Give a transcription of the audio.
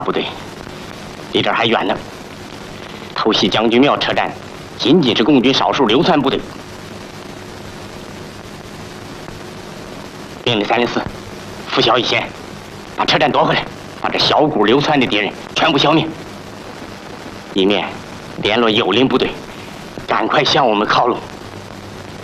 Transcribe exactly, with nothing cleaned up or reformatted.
部队离这儿还远呢。偷袭将军庙车站，仅仅是共军少数流窜部队。命令三零四，拂晓以前，把车站夺回来，把这小股流窜的敌人全部消灭。一面联络友邻部队，赶快向我们靠拢。